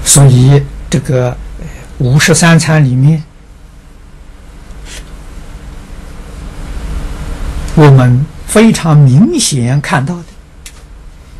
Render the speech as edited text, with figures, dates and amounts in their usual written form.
所以这个53参里面，我们非常明显看到的